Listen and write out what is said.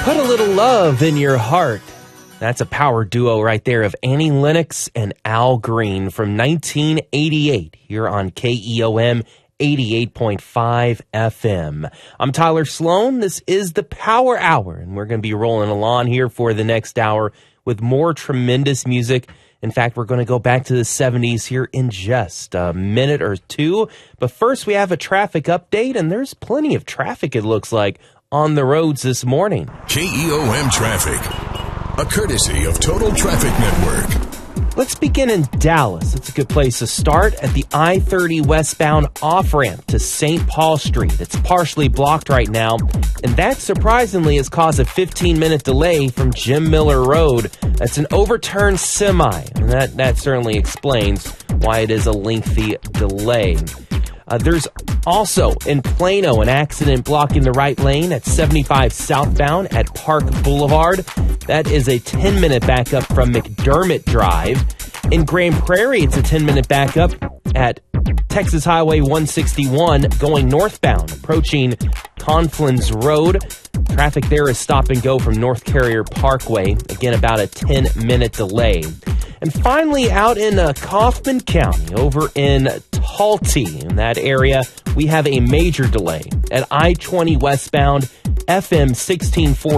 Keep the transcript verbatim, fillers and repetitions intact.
Put a little love in your heart. That's a power duo right there of Annie Lennox and Al Green from nineteen eighty-eight here on K E O M eighty-eight point five F M. I'm Tyler Sloan. This is the Power Hour, and we're going to be rolling along here for the next hour with more tremendous music. In fact, we're going to go back to the seventies here in just a minute or two. But first, we have a traffic update, and there's plenty of traffic, it looks like, on the roads this morning. K E O M Traffic, a courtesy of Total Traffic Network. Let's begin in Dallas. It's a good place to start at the I thirty westbound off-ramp to Saint Paul Street. It's partially blocked right now, and that surprisingly has caused a fifteen-minute delay from Jim Miller Road. That's an overturned semi, and that, that certainly explains why it is a lengthy delay. Uh, there's also in Plano an accident blocking the right lane at seventy-five southbound at Park Boulevard. That is a ten-minute backup from McDermott Drive. In Grand Prairie, it's a ten-minute backup at Texas Highway one sixty-one going northbound, approaching Conflans Road. Traffic there is stop and go from North Carrier Parkway. Again, about a ten-minute delay. And finally, out in uh, Kaufman County, over in Talty, in that area, we have a major delay at I twenty westbound, F M sixteen forty.